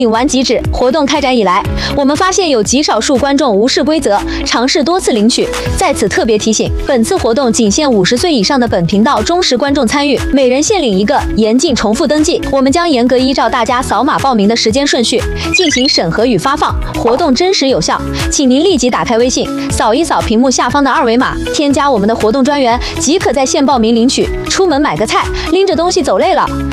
完即止。活动开展以来，我们发现有极少数观众无视规则，尝试多次领取。在此特别提醒，本次活动仅限50岁以上的本频道忠实观众参与，每人限领1个，严禁重复登记。我们将严格依照大家扫码报名的时间顺序进行审核与发放，活动真实有效。请您立即打开微信，扫一扫屏幕下方的2维码，添加我们的活动专员，即可在线报名领取。出门买个菜，拎着东西走累了，